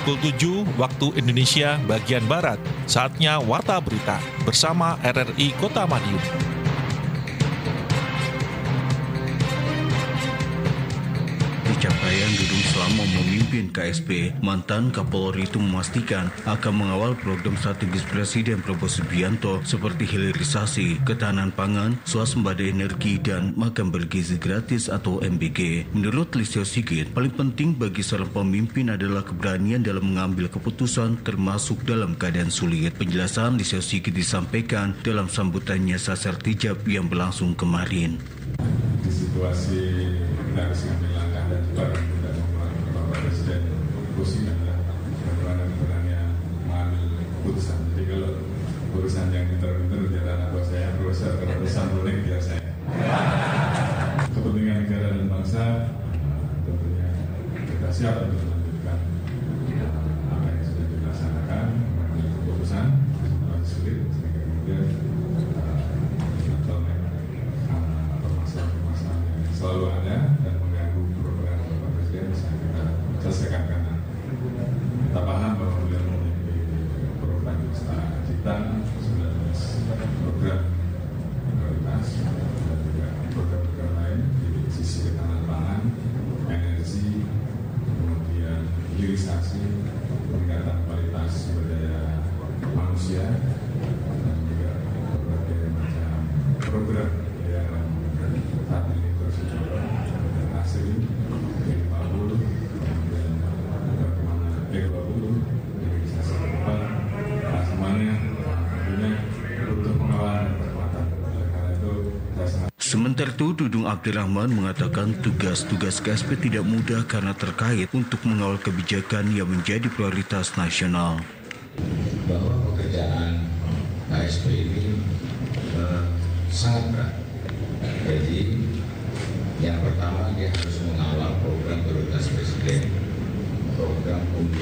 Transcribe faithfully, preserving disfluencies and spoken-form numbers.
pukul tujuh waktu Indonesia bagian Barat. Saatnya Warta Berita bersama R R I Kota Madiun. Pencapaian Dudung selama memimpin K S P, mantan Kapolri itu memastikan akan mengawal program strategis Presiden Prabowo Subianto seperti hilirisasi, ketahanan pangan, swasembada energi, dan makan bergizi gratis atau M B G. Menurut Listio Sigit, paling penting bagi seorang pemimpin adalah keberanian dalam mengambil keputusan termasuk dalam keadaan sulit. Penjelasan Listio Sigit disampaikan dalam sambutannya Sasar Tijab yang berlangsung kemarin. Di situasi kita harus mengambil langkah dan juga tidak membuat Bapak Presiden pusing adalah bagaimana keberanian mengambil keputusan. Jadi kalau urusan yang pintar-pintar biar anak buah saya, profesor, kalau urusan ruling biar saya. Kepentingan negara dan bangsa tentunya kita siap untuk melanjutkan apa yang sudah dilaksanakan, mengambil keputusan yang sulit sehingga kemudian permasalahan-permasalahan yang selalu ada dan mengganggu program Bapak Presiden bisa kita selesaikan karena kita paham bahwa beliau memiliki program cita sembilan belas program prioritas dan juga program-program lain di sisi ketahanan pangan, energi, kemudian hilirisasi, peningkatan kualitas sumber daya manusia dan juga berbagai macam program yang saat ini terus berhasil G lima puluh, kemudian bagaimana G dua puluh, hilirisasi ke depan, nah semuanya tentunya butuh pengawalan dan perkuatan. Oleh karena itu saya sangat. Sementara itu, Dudung Abdurrahman mengatakan tugas-tugas K S P tidak mudah karena terkait untuk mengawal kebijakan yang menjadi prioritas nasional. Bahwa pekerjaan K S P ini uh, sangat berat. Jadi yang pertama dia harus mengawal program prioritas Presiden, program